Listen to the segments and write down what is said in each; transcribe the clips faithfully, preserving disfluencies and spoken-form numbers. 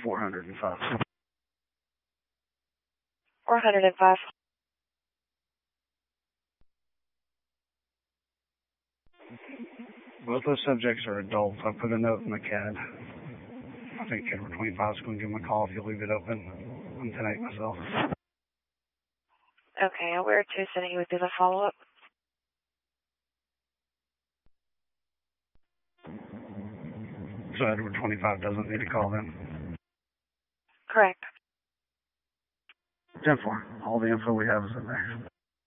four hundred five. four hundred five. Both those subjects are adults. I put a note in the C A D. I think Edward twenty-five is going to give them a call if you leave it open. I'm ten eight myself. Okay, and where to sending you would do the follow-up? So Edward twenty-five doesn't need to call them? Correct. ten four. All the info we have is in there.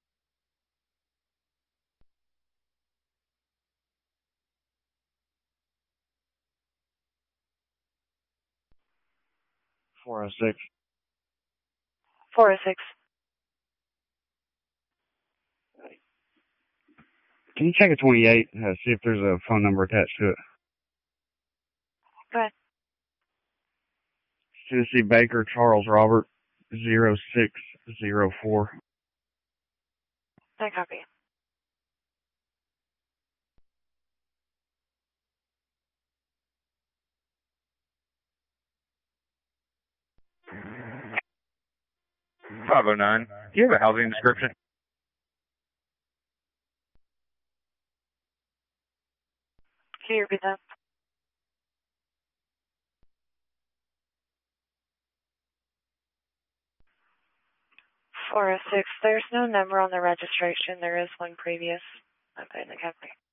four oh six. four oh six. Can you check a twenty-eight, uh, see if there's a phone number attached to it? Go ahead. Tennessee Baker, Charles Robert, zero six zero four. I copy. five oh nine. Do you have a housing description? Can you repeat that? four oh six. There's no number on the registration. There is one previous. Okay, the company.